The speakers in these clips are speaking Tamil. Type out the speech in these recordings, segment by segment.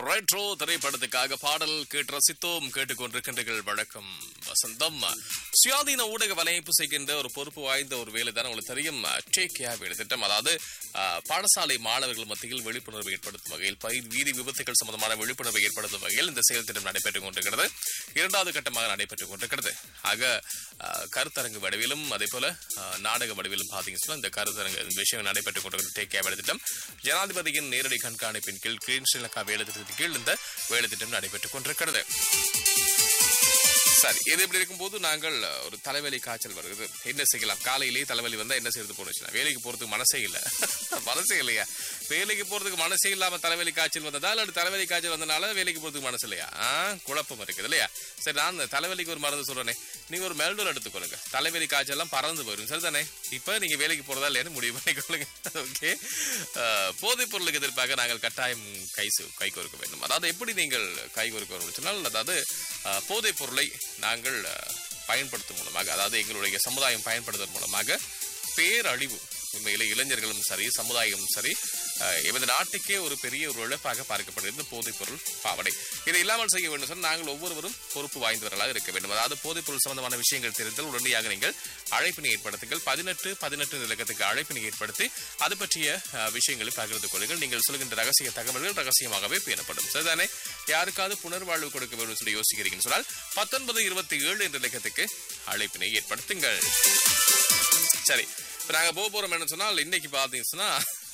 ரெட்ரோ திரைப்படத்துக்காக பாடல் கேட்டு ரசித்தோம். கேட்டுக்கொண்டிருக்கின்றீர்கள் வழக்கம் வசந்தம். சுயாதீன ஊடக வலையமைப்பு செய்கின்ற ஒரு பொறுப்பு வாய்ந்த ஒரு வேலை தான் உங்களுக்கு தெரியும். டேக் கேர் வேலை திட்டம். அதாவது பாடசாலை மாணவர்கள் மத்தியில் விழிப்புணர்வு ஏற்படுத்தும் வகையில் வீதி விபத்துகள் சம்பந்தமான விழிப்புணர்வை ஏற்படுத்தும் வகையில் இந்த செயல் திட்டம் நடைபெற்றுக் கொண்டிருக்கிறது. இரண்டாவது கட்டமாக நடைபெற்றுக் கொண்டிருக்கிறது. ஆக கருத்தரங்கு வடிவிலும் அதே போல நாடக வடிவிலும் பார்த்தீங்கன்னா இந்த கருத்தரங்கு விஷயம் நடைபெற்றுக் கொண்டிருக்கிற டேக் கேர் வேலை திட்டம் ஜனாதிபதியின் நேரடி கண்காணிப்பின் கீழ் கிரீன் ஸ்ரீலங்கா வேலை திட்டத்தின் கீழ் இந்த வேலை திட்டம் நடைபெற்றுக் கொண்டிருக்கிறது. சரி, இது இப்படி இருக்கும்போது நாங்கள் ஒரு தலைவலி காய்ச்சல் வருது, என்ன செய்யலாம்? காலையிலேயே தலைவலி வந்தா என்ன செய்யறது போனுச்சுன்னா வேலைக்கு போறதுக்கு மனசே இல்லை. மனசே இல்லையா? வேலைக்கு போறதுக்கு மனசே இல்லாம தலைவலி காய்ச்சல் வந்ததா இல்லை தலைவலி காய்ச்சல் வந்தனால வேலைக்கு போறதுக்கு மனசு இல்லையா? குழப்பம் இருக்குது இல்லையா? சரி, நான் தலைவலிக்கு ஒரு மருந்து சொல்றேனே, நீங்க ஒரு மெல்டோல் எடுத்துக்கொள்ளுங்க, தலைவலி காய்ச்சல் எல்லாம் பறந்து போயிடும். சரிதானே? இப்ப நீங்க வேலைக்கு போறதா இல்லையான்னு முடிவு பண்ணிக்கொள்ளுங்க. ஓகே. போதைப் பொருளுக்கு எதிர்ப்பாக நாங்கள் கட்டாயம் கை கோர்க்க வேண்டும். அதாவது எப்படி நீங்கள் கை கோர்க்க வேண்டும் சொன்னால், அதாவது போதைப் பொருளை நாங்கள் பயன்படுத்தும் மூலமாக, அதாவது எங்களுடைய சமுதாயம் பயன்படுத்துவதன் மூலமாக பேரழிவு உண்மையிலே இளைஞர்களும் சரி சமுதாயமும் சரி எமது நாட்டுக்கே ஒரு பெரிய ஒரு இழப்பாக பார்க்கப்படுகிறது போதைப் பொருள் பாவனை. இதை இல்லாமல் செய்ய வேண்டும் சொன்னால் நாங்கள் ஒவ்வொருவரும் பொறுப்பு வாய்ந்தவர்களாக இருக்க வேண்டும். அதாவது போதைப் பொருள் சம்பந்தமான விஷயங்கள் தெரிந்தால் உடனடியாக நீங்கள் அழைப்பினை ஏற்படுத்துங்கள். 18 இலக்கத்துக்கு அழைப்பினை ஏற்படுத்தி அது பற்றிய விஷயங்களை பகிர்ந்து கொள்ளுங்கள். நீங்கள் சொல்கின்ற ரகசிய தகவல்கள் ரகசியமாகவே பேணப்படும். சரிதானே? யாருக்காவது புனர்வாழ்வு கொடுக்க வேண்டும் சொல்லி யோசிக்கிறீங்கன்னு சொன்னால் 1927 என்ற இலக்கத்துக்கு அழைப்பினை ஏற்படுத்துங்கள். சரி, இப்ப நாங்க போறோம் என்ன சொன்னால், இன்னைக்கு பாத்தீங்கன்னா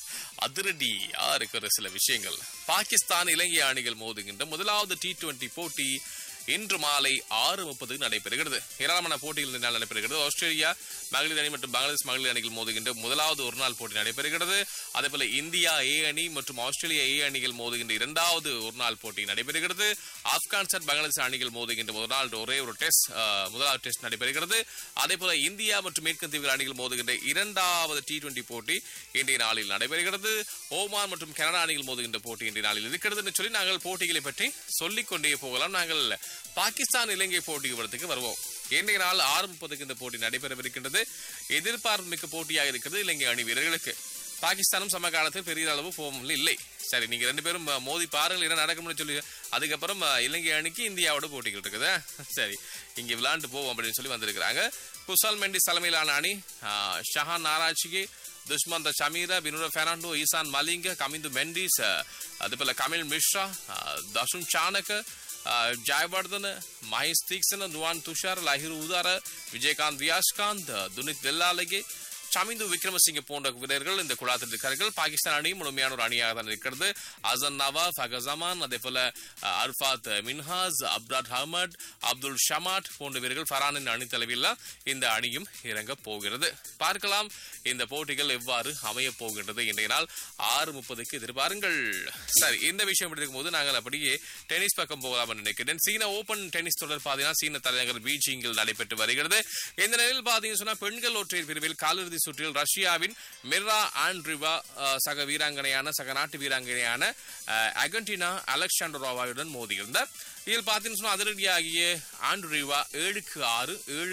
அதிரடியா இருக்கிற சில விஷயங்கள். பாகிஸ்தான் இலங்கை அணிகள் மோதுகின்ற முதலாவது T20 போட்டி இன்று மாலை 6:30 நடைபெறுகிறது. ஏராளமான போட்டிகள் நடைபெறுகிறது. ஆஸ்திரேலியா மகளிர் அணி மற்றும் பங்களாதேஷ் மகளிர் அணிகள் மோதுகின்ற முதலாவது ஒருநாள் போட்டி நடைபெறுகிறது. அதேபோல இந்தியா ஏ அணி மற்றும் ஆஸ்திரேலியா ஏ அணிகள் மோதுகின்ற இரண்டாவது ஒருநாள் போட்டி நடைபெறுகிறது. ஆப்கானிஸ்தான் பங்களாதேஷ் அணிகள் மோதுகின்ற ஒரே ஒரு முதலாவது டெஸ்ட் நடைபெறுகிறது. அதேபோல இந்தியா மற்றும் மேற்கத்திய அணிகள் மோதுகின்ற இரண்டாவது T20 போட்டி இன்றைய நாளில் நடைபெறுகிறது. ஓமான் மற்றும் கனடா அணிகள் மோதுகின்ற போட்டி இன்றைய நாளில் இருக்கிறது என்று சொல்லி நாங்கள் போட்டிகளை பற்றி சொல்லிக் கொண்டே போகலாம். நாங்கள் பாகிஸ்தான் இலங்கை போட்டிக்கு வருவோம். இன்றைய நாள் 6:30 இந்த போட்டி நடைபெறவிருக்கின்றது. எதிர்பார்ப்பு மிக்க போட்டியாக இருக்கிறது இலங்கை அணி வீரர்களுக்கு. பாகிஸ்தானும் சமகாலத்தில் பெரிய அளவு போகும் இல்லை. சரி, நீங்க ரெண்டு பேரும் மோதி பாருங்கள் என்ன நடக்கும்னு சொல்லி அதுக்கப்புறம் இலங்கை அணிக்கு இந்தியாவோட போட்டிகள் இருக்குது. சரி, இங்க விளையாண்டு போவோம் அப்படின்னு சொல்லி வந்திருக்கிறாங்க. குசால் மெண்டிஸ் தலைமையிலான அணி ஷஹான் நாராஜிகி, துஷ்மந்த ஷமீரா, பினுரா பெர்னாண்டோ, ஈசான் மலிங்க, கமிந்து மெண்டிஸ், அதுபோல கமில் மிஸ்ரா, தசுன் சானக, ஜெயவர்தன், மஹேஷ் தீக்ஷண, நுவான் துஷார், லஹிரு உதார, விஜயகாந்த் வியாஸ்காந்த், துனித் வெல்லாலகே, சமிந்து விக்ரமசிங்க போன்ற வீரர்கள் இந்த குழாத்தில் இருக்கிறார்கள். பாகிஸ்தான் அணியும் முழுமையான ஒரு அணியாக தான் இருக்கிறது. அசன் நவாப், ஃபகசமான், அதே போல அர்ஃபாத் மின்ஹாஸ், அப்ராட் அஹமத், அப்துல் ஷமாட் போன்ற வீரர்கள் ஃபரானின் அணி தலைவியில் இந்த அணியும் இறங்க போகிறது. பார்க்கலாம் இந்த போட்டிகள் எவ்வாறு அமைய போகின்றது. இன்றைய நாள் 6:30 எதிர்பாருங்கள். சரி, இந்த விஷயம் இருக்கும்போது நாங்கள் அப்படியே டென்னிஸ் பக்கம் போகலாம் நினைக்கிறேன். சீன ஓபன் டென்னிஸ் தொடர் பாத்தீங்கன்னா சீன தலைநகர் பீஜிங்கில் நடைபெற்று வருகிறது. இந்த நிலையில் பாத்தீங்கன்னா சொன்னா பெண்கள் ஒற்றையர் பிரிவில் காலிறுதி சுற்றில் ரஷ்யாவின் மிர்ரா ஆண்ட்ரிவா சக நாட்டு வீராங்கனையான அர்ஜென்டினா அலெக்சாண்டரோவாவுடன் மோதியிருந்தார். இதில் பார்த்தீங்கன்னா அதிரடியாகிய ஆண்ட்ரிவா 7-6,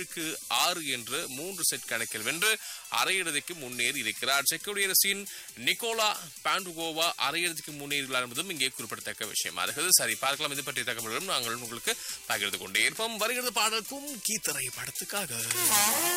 7-6 என்று 3 செட் கணக்கில் வென்று அரையிறுதிக்கு முன்னேறி இருக்கிறார். செக் குடியரசின் நிக்கோலா பாண்டுகோவா அரையிறுதிக்கு முன்னேறியுள்ளார் என்பதும் இங்கே குறிப்பிடத்தக்க விஷயமா இருக்குது. சரி, பார்க்கலாம். இது பற்றிய தகவல்களும் நாங்கள் உங்களுக்கு பகிர்ந்து கொண்டே இருப்போம். வருகிறது பாடல் கும்கி திரைப்படத்துக்காக.